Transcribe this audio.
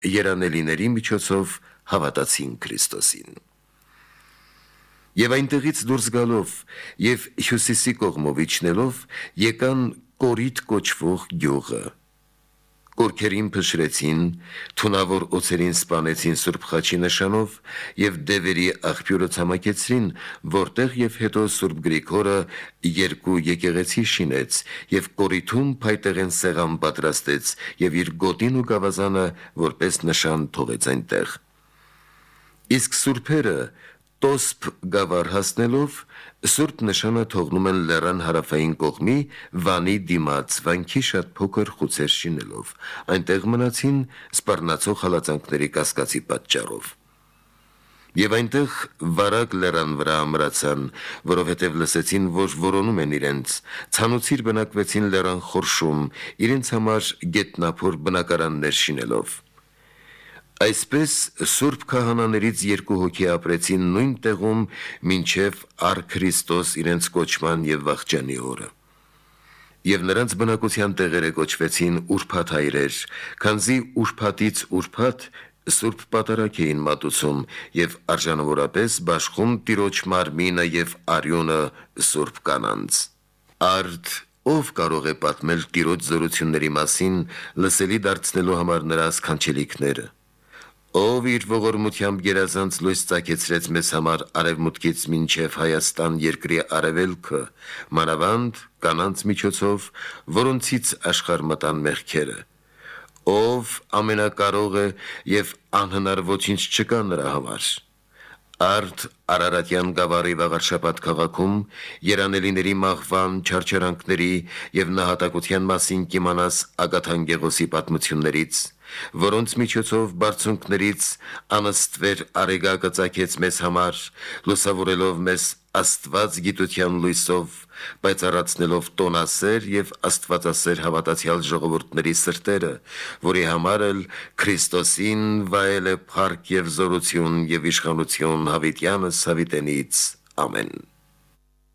երանելիների միջոցով հավատացին Քրիստոսին։ Եվ այնտեղից դուրս գալով և հյուսիսի կողմով իջնելով եկան Կորիթ կոչվող գյուղը։ Կորքերին փշրեցին, թունավոր օձերին սպանեցին Սուրբ Խաչի նշանով և Դևերի աղբյուրը ցամաքեցրին, որտեղ և հետո Սուրբ Գրիգորը երկու եկեղեցի շինեց և Կորիթում փայտեղեն սեղան պատրաստեց և իր գոտին ու գավազանը որպես նշան թողեց այնտեղ։ Իսկ սուրբերը Տոսփ գավառ հասնելով սուրբ նշանը թողնում են լեռան հարավային կողմի վանի դիմաց վանքի շատ փոքր խուցեր շինելով, այնտեղ մնացին սպառնացող հալածանքների կասկածի պատճառով։ Եվ այնտեղ վարագ լեռան վրա ամրացան, որովհետև լսեցին, որ որոնում են իրենց, ցանուցիր բնակվեցին լեռան խորշում, իրենց համար գետնափոր բնակարաններ շինելով։ Այսպես սուրբ քահանաներից երկու հոգի ապրեցին նույն տեղում մինչև առ Քրիստոս իրենց կոչման և վախճանի օրը։ Եվ նրանց բնակության տեղերը կոչվեցին ուրբաթ հայրեր, քանզի ուրբաթից ուրբաթ սուրբ պատարագ էին մատուցում և արժանավորապես բաշխում Տիրոջ մարմինը և արյունը սուրբ կանանց։ Արդ ով կարող է պատմել Տիրոջ զորությունների մասին, լսելի դարձնելու համար նրա սքանչելիքները։ Ով իր ողորմությամբ գերազանց լույս ծագեցրեց մեզ համար արևմուտքից մինչև Հայաստան երկրի արևելքը, մանավանդ կանանց միջոցով, որոնցից աշխարհ մտան մեղքերը։ Ով ամենակարող է և անհնար ոչինչ չկա նրա համար։ Արդ Արարատյան գավառի Վաղարշաբաթ քաղաքում երանելիների մահվան, չարչարանքների և նահատակության մասին կիմանաս Ագաթանկեղոսի պատմություններից, որոնց միջոցով բարձունքներից անըստվեր Արեգակը ծագեց մեզ համար, լուսավորելով մեզ Աստված գիտության լույսով, պայծառացնելով տոնասեր և աստվածասեր հավատացյալ ժողովուրդների սրտերը, որի համար էլ Քրիստոսին վայել է փառք և զորություն և իշխանություն հավիտյանս հավիտենից։ Ամեն։